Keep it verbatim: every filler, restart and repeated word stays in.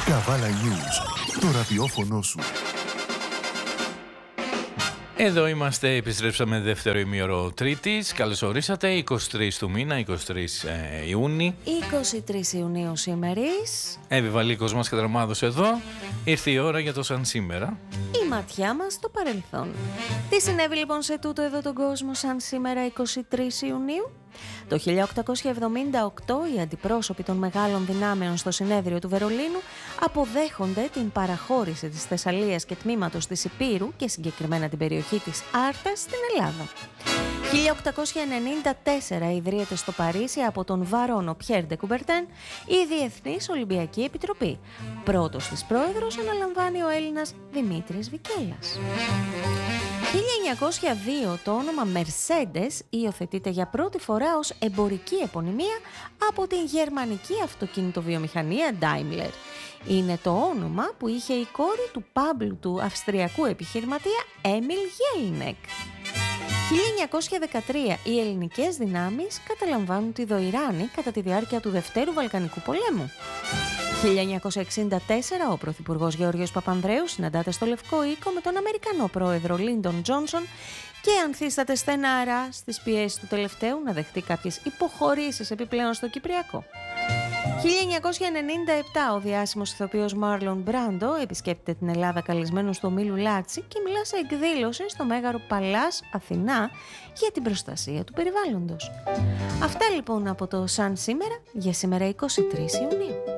Καβάλα News, το ραδιόφωνο σου. Εδώ είμαστε, επιστρέψαμε δεύτερο ημίωρο Τρίτης. Καλώς ορίσατε, είκοσι τρεις του μήνα, είκοσι τρεις ε, Ιούνιου. είκοσι τρεις Ιουνίου σήμερης. Εύη Βαλίκος μας κατραμάδος εδώ. Ήρθε η ώρα για το σαν σήμερα. Η ματιά μας στο παρελθόν. Τι συνέβη λοιπόν σε τούτο εδώ τον κόσμο σαν σήμερα είκοσι τρεις Ιουνίου? Το χίλια οκτακόσια εβδομήντα οκτώ οι αντιπρόσωποι των μεγάλων δυνάμεων στο συνέδριο του Βερολίνου αποδέχονται την παραχώρηση της Θεσσαλίας και τμήματος της Υπήρου και συγκεκριμένα την περιοχή της Άρτας στην Ελλάδα. χίλια οκτακόσια ενενήντα τέσσερα ιδρύεται στο Παρίσι από τον Βαρόνο Πιέρ ντε Κουμπερτέν η Διεθνής Ολυμπιακή Επιτροπή. Πρώτος της πρόεδρος αναλαμβάνει ο Έλληνας Δημήτρης Βικέλας. χίλια εννιακόσια δύο το όνομα Mercedes υιοθετείται για πρώτη φορά ως εμπορική επωνυμία από την γερμανική αυτοκινητοβιομηχανία Daimler. Είναι το όνομα που είχε η κόρη του πάμπλου του αυστριακού επιχειρηματία Έμιλ Γέλνεκ. χίλια εννιακόσια δεκατρία οι ελληνικές δυνάμεις καταλαμβάνουν τη Δοϊράνη κατά τη διάρκεια του Δευτέρου Βαλκανικού Πολέμου. χίλια εννιακόσια εξήντα τέσσερα ο πρωθυπουργός Γεώργιος Παπανδρέου συναντάται στο Λευκό Οίκο με τον Αμερικανό πρόεδρο Λίντον Τζόνσον και ανθίσταται στεναρά στις πιέσεις του τελευταίου να δεχτεί κάποιες υποχωρήσεις επιπλέον στο Κυπριακό. χίλια εννιακόσια ενενήντα επτά ο διάσημος ηθοποιός Μάρλον Μπράντο επισκέπτεται την Ελλάδα καλεσμένος στο Μήλου Λάτσι και μιλά σε εκδήλωση στο Μέγαρο Παλάς Αθηνά για την προστασία του περιβάλλοντος. Αυτά λοιπόν από το σαν σήμερα για σήμερα είκοσι τρεις Ιουνίου.